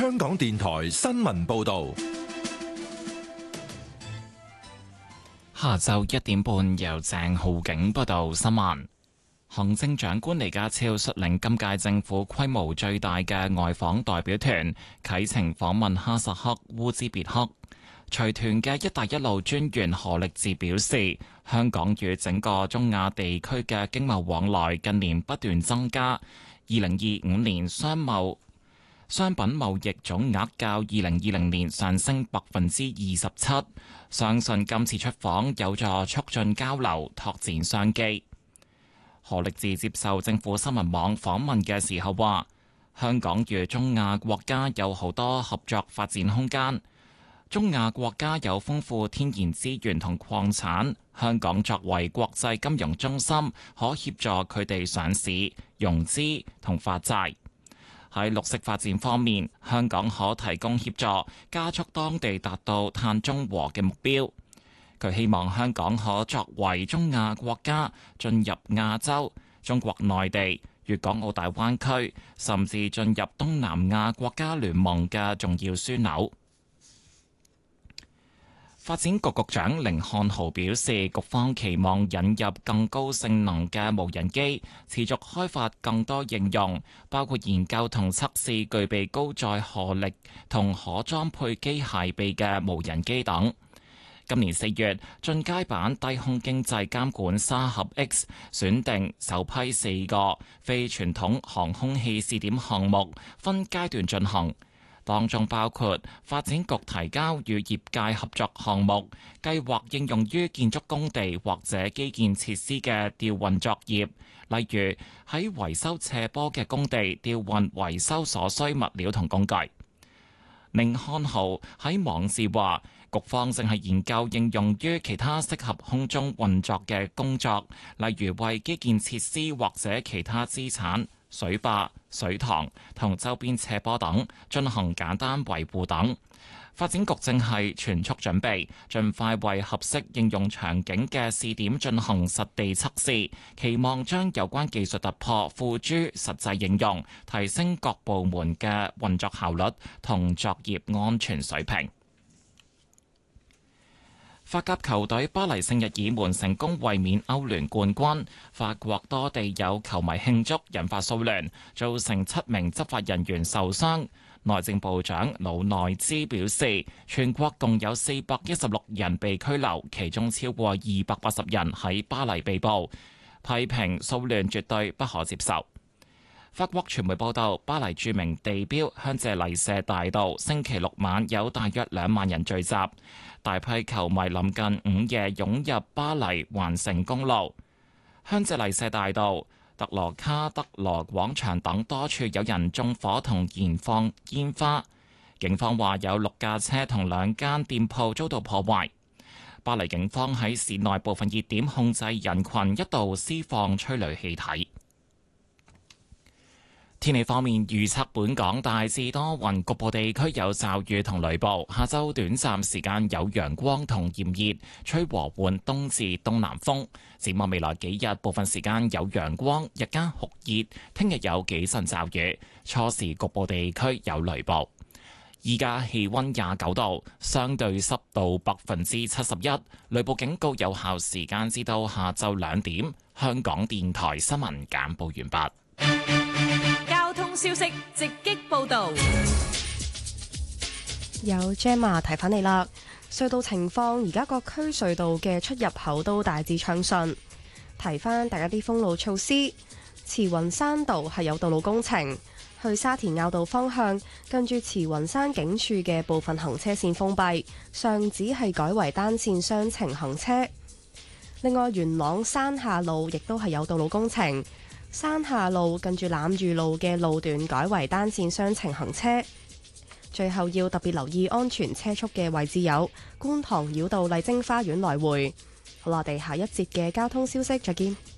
香港電台新聞報道。 下晝1點半，由鄭浩景報道新聞。行政長官李家超率領今屆政府規模最大嘅外訪代表團啟程訪問哈薩克烏茲別克。隨團嘅一帶一路專員何力智表示，香港與整個中亞地區嘅經貿往來近年不斷增加。2025年商品貿易總額較2020年上升27%，相信今次出訪有助促進交流、拓展商機。何力智接受政府新聞網訪問嘅時候話，香港與中亞國家有好多合作發展空間。中亞國家有豐富天然資源同礦產，香港作為國際金融中心，可協助佢哋上市、融資同發債。喺綠色發展方面，香港可提供協助，加速當地達到碳中和嘅目標。佢希望香港可作為中亞國家進入亞洲、中國內地、粵港澳大灣區，甚至進入東南亞國家聯盟嘅重要樞紐。發展局局長甯漢豪表示，局方期望引入更高性能嘅無人機，持續開發更多應用，包括研究同測試具備高載荷力同可裝配機械臂嘅無人機等。今年4月，進階版低空經濟監管沙盒 X 選定首批4個非傳統航空器試點項目，分階段進行。當中包括發展局提交與業界合作項目，計劃應用於建築工地或者基建設施嘅吊運作業，例如喺維修斜坡嘅工地吊運維修所需物料同工具。甯漢豪喺網誌話，局方正係研究應用於其他適合空中運作嘅工作，例如為基建設施或者其他資產、水壩、水塘同周邊斜坡等進行簡單維護等。發展局正係全速準備，盡快為合適應用場景嘅試點進行實地測試，期望將有關技術突破付諸實際應用，提升各部門嘅運作效率同作業安全水平。法甲球隊巴黎聖日耳門成功衛冕歐聯冠軍，法國多地有球迷慶祝，引發騷亂，造成7名執法人員受傷。內政部長魯內茲表示，全國共有416人被拘留，其中超過280人喺巴黎被捕，批評騷亂絕對不可接受。法國傳媒報道，巴黎著名地標香榭麗舍大道星期六晚有大約2萬人聚集，大批球迷臨近午夜湧入巴黎環城公路、香榭麗舍大道、特羅卡德羅廣場等多處有人縱火同燃放煙花。警方話有6架車同2間店鋪遭到破壞。巴黎警方喺市內部分熱點控制人群，一度施放催淚氣體。天氣方面預測，本港大致多雲，局部地區有驟雨同雷暴。下週短暫時間有陽光同炎熱，吹和緩東至東南風。展望未來幾日，部分時間有陽光，日間酷熱。聽日有幾陣驟雨，初時局部地區有雷暴。依家氣溫29度，相對濕度71%，雷暴警告有效時間至到下晝2點。香港電台新聞簡報完畢。 消息直擊報道， 有 Gemma 提返你啦。隧道情況，而家各區隧道嘅出入口都大致暢順。提返大家啲封路措施，慈雲山道係有道路工程，去沙田坳道方向近住慈雲山警署嘅部分行車線封閉，上址係改為單線雙程行車。另外，元朗山下路亦都係有道路工程。山下路近住欖裕路嘅路段改為單線雙程行車。最後要特別留意安全車速嘅位置有觀塘繞道麗晶花園來回。好啦，我哋下一節嘅交通消息再見。